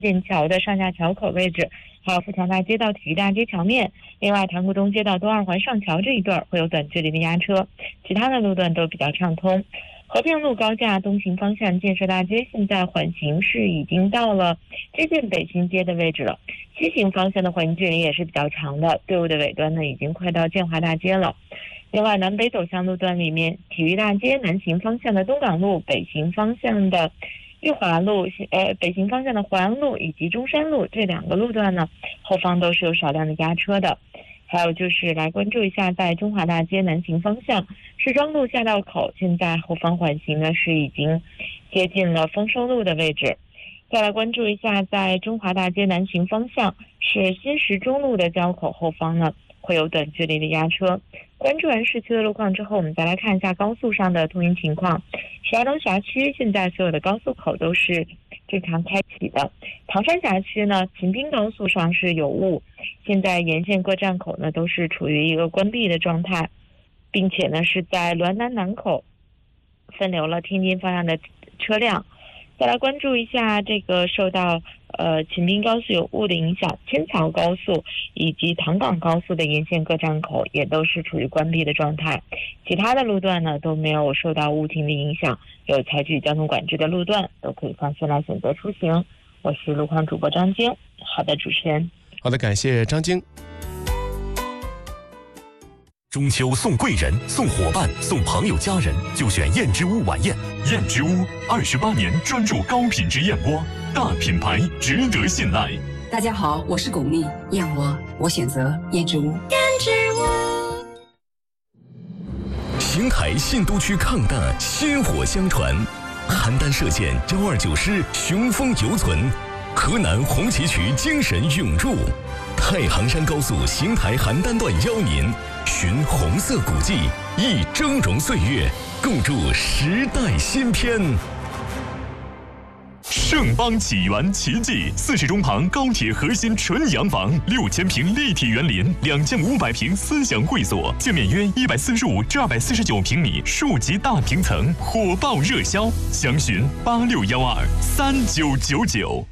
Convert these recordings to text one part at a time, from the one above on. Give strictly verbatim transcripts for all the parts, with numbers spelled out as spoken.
剑桥的上下桥口位置，还有富强大街到体育大街桥面。另外，塘沽东街到东二环上桥这一段会有短距离的压车，其他的路段都比较畅通。和平路高架东行方向建设大街现在缓行是已经到了接近北新街的位置了，西行方向的缓行距离也是比较长的，队伍的尾端呢已经快到建华大街了。另外，南北走向路段里面，体育大街南行方向的东港路、北行方向的裕华路、呃北行方向的淮阳路以及中山路这两个路段呢，后方都是有少量的压车的。还有就是来关注一下，在中华大街南行方向市庄路下道口，现在后方缓行呢是已经接近了丰收路的位置。再来关注一下，在中华大街南行方向是新石中路的交口后方呢会有短距离的压车。关注完市区的路况之后，我们再来看一下高速上的通行情况。石家庄辖区现在所有的高速口都是正常开启的。唐山辖区呢，秦滨高速上是有雾，现在沿线各站口呢都是处于一个关闭的状态，并且呢是在滦南南口分流了天津方向的车辆。再来关注一下这个受到呃秦滨高速有雾的影响，天桥高速以及唐港高速的沿线各站口也都是处于关闭的状态，其他的路段呢都没有受到雾停的影响，有采取交通管制的路段都可以放心来选择出行。我是路况主播张晶。好的，主持人。 好的，感谢张晶。 中秋送贵人、送伙伴、送朋友家人，就选燕之屋晚宴。燕之屋二十八年专注高品质燕窝，大品牌值得信赖。 大家好，我是巩俐，燕窝我选择燕之屋。燕之屋。 邢台信都区抗大薪火相传，邯郸射箭幺二九师雄风犹存，河南红旗渠精神永驻。太行山高速邢台邯郸段邀您寻红色古迹，忆峥嵘岁月，共筑时代新篇。盛邦启源奇迹，四世中旁高铁核心纯洋房，六千平立体园林，两千五百平思想会所，建面约一百四十五至二百四十九平米，数级大平层，火爆热销，详询八六幺二三九九九。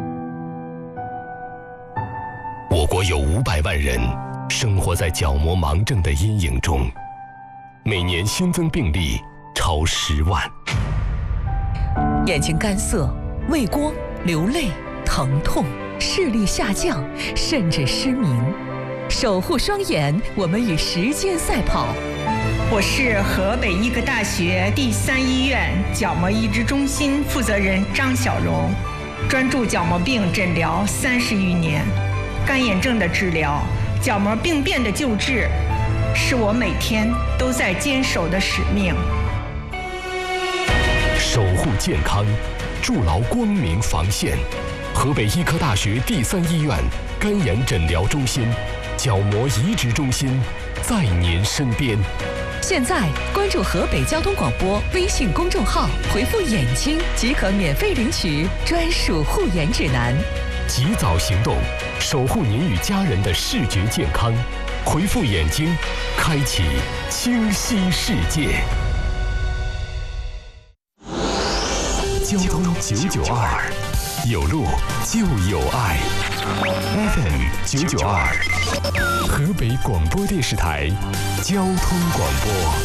我国有五百万人生活在角膜盲症的阴影中，每年新增病例超十万。 眼睛干涩、畏光、流泪、疼痛、视力下降，甚至失明。守护双眼，我们与时间赛跑。 我是河北医科大学第三医院角膜移植中心负责人张小荣，专注角膜病诊疗三十余年。干眼症的治疗、角膜病变的救治，是我每天都在坚守的使命。 守护健康，筑牢光明防线。河北医科大学第三医院干眼诊疗中心、角膜移植中心在您身边。 现在关注河北交通广播微信公众号，回复眼睛即可免费领取专属护眼指南。 及早行动，守护您与家人的视觉健康。回复眼睛，开启清晰世界。交通九九二，有路就有爱。F M 九九二，河北广播电视台交通广播。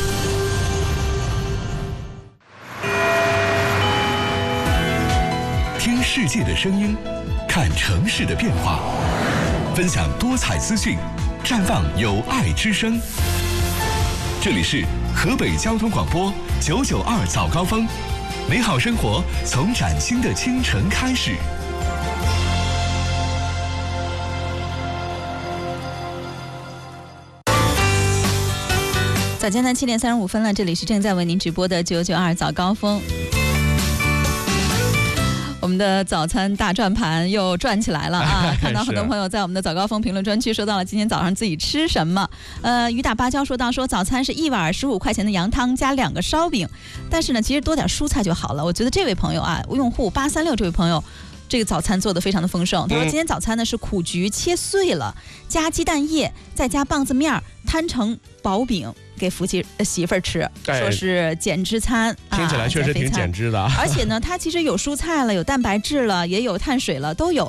听世界的声音，看城市的变化，分享多彩资讯，绽放有爱之声。这里是河北交通广播九九二早高峰，美好生活从崭新的清晨开始。 早间的七点三十五分了，这里是正在为您直播的九九二早高峰。我们的早餐大转盘又转起来了啊！看到很多朋友在我们的早高峰评论专区说到了今天早上自己吃什么。呃，雨打芭蕉说到说早餐是一碗十五块钱的羊汤加两个烧饼，但是呢，其实多点蔬菜就好了。我觉得这位朋友啊，用户八三六这位朋友。这个早餐做得非常的丰盛。他说今天早餐呢是苦菊切碎了，加鸡蛋液，再加棒子面摊成薄饼， 给福妻媳妇儿吃， 哎、 说是减脂餐， 听起来确实挺减脂的。 而且呢，它其实有蔬菜了，有蛋白质了，也有碳水了，都有。